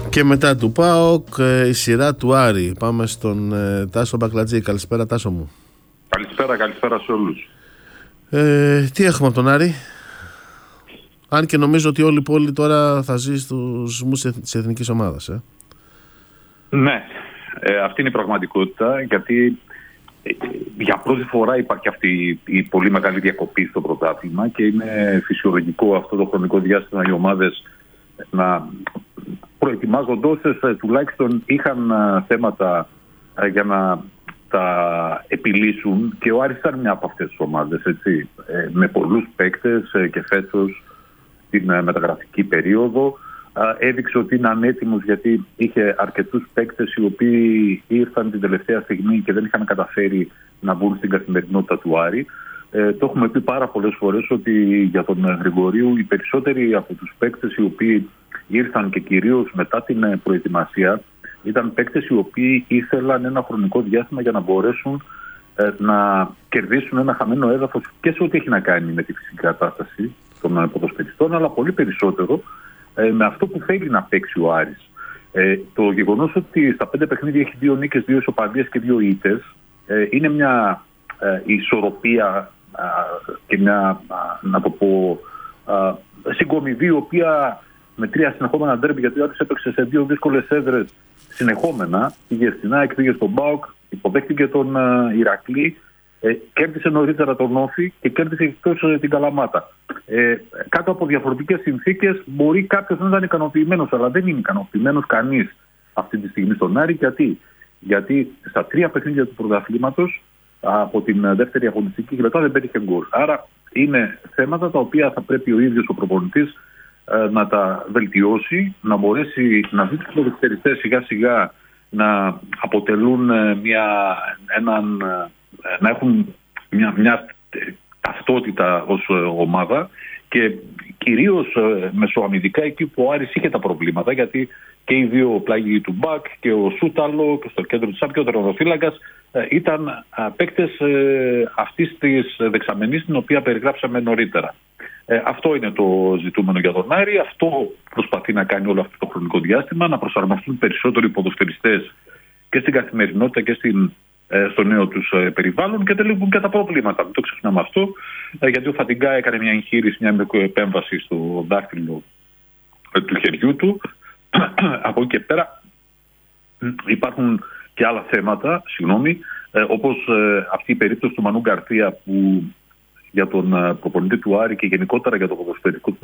Και μετά του ΠΑΟΚ η σειρά του Άρη. Πάμε στον Τάσο Μπακλατζή. Καλησπέρα, Τάσο μου. Καλησπέρα σε όλους. Τι έχουμε από τον Άρη? Αν και νομίζω ότι όλη η πόλη τώρα θα ζει στους σμούς της εθνικής ομάδας. Ναι, αυτή είναι η πραγματικότητα, γιατί για πρώτη φορά υπάρχει αυτή η πολύ μεγάλη διακοπή στο πρωτάθλημα και είναι φυσιολογικό αυτό το χρονικό διάστημα οι ομάδες να προετοιμάζονται, όσες τουλάχιστον είχαν θέματα για να τα επιλύσουν, και ο Άρης ήταν μια από αυτές τις ομάδες, έτσι, με πολλούς παίκτες και φέτος την μεταγραφική περίοδο έδειξε ότι είναι ανέτοιμος, γιατί είχε αρκετούς παίκτες οι οποίοι ήρθαν την τελευταία στιγμή και δεν είχαν καταφέρει να μπουν στην καθημερινότητα του Άρη. Το έχουμε πει πάρα πολλές φορές ότι για τον Γρηγορίου οι περισσότεροι από τους παίκτες οι οποίοι ήρθαν, και κυρίως μετά την προετοιμασία, ήταν παίκτες οι οποίοι ήθελαν ένα χρονικό διάστημα για να μπορέσουν να κερδίσουν ένα χαμένο έδαφος και σε ό,τι έχει να κάνει με τη φυσική κατάσταση των ποδοσφαιριστών, αλλά πολύ περισσότερο με αυτό που θέλει να παίξει ο Άρης. Το γεγονός ότι στα 5 παιχνίδια έχει 2 νίκες, 2 ισοπαλίες και 2 ήττες είναι μια ισορροπία και μια, να το πω, συγκομιδή, η οποία με 3 συνεχόμενα ντέρμπι, γιατί ο Άρης έπαιξε σε 2 δύσκολες έδρες συνεχόμενα, πήγε στην ΑΕΚ, πήγε στον ΠΑΟΚ, υποδέχτηκε τον Ηρακλή, κέρδισε νωρίτερα τον Όφη και κέρδισε εκτός την Καλαμάτα. Κάτω από διαφορετικές συνθήκες μπορεί κάποιος να ήταν ικανοποιημένος, αλλά δεν είναι ικανοποιημένος κανείς αυτή τη στιγμή στον Άρη. Γιατί στα 3 παιχνίδια του πρωταθλήματος από την δεύτερη αγωνιστική και μετά δεν πέτυχε γκολ. Άρα είναι θέματα τα οποία θα πρέπει ο ίδιος ο προπονητής να τα βελτιώσει, να μπορέσει να δει τους ποδοσφαιριστές σιγά σιγά να αποτελούν να έχουν μια ταυτότητα ως ομάδα, και κυρίως μεσοαμυντικά εκεί που ο Άρης είχε τα προβλήματα, γιατί και οι 2 πλάγοι του Μπακ και ο Σούταλο και στο κέντρο της ΑΠ, ο τερματοφύλακας, ήταν παίκτες αυτής της δεξαμενής την οποία περιγράψαμε νωρίτερα. Αυτό είναι το ζητούμενο για τον Άρη. Αυτό προσπαθεί να κάνει όλο αυτό το χρονικό διάστημα, να προσαρμοστούν περισσότεροι ποδοσφαιριστές και στην καθημερινότητα και στο νέο τους περιβάλλον, και τελειώνουν και τα προβλήματα. Μην το ξεχνάμε αυτό, γιατί ο Φατιγκά έκανε μια εγχείρηση, μια μικροεπέμβαση στο δάχτυλο του χεριού του. Από εκεί και πέρα υπάρχουν και άλλα θέματα, όπως αυτή η περίπτωση του Μανού Γκαρθία, που για τον προπονητή του Άρη και γενικότερα για το ποδοσφαιρικό